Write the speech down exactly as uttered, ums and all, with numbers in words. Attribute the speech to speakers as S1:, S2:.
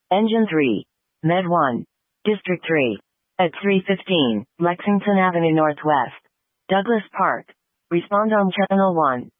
S1: Engine three. Med one. District three. At three fifteen, Lexington Avenue Northwest. Douglas Park. Respond on Channel one.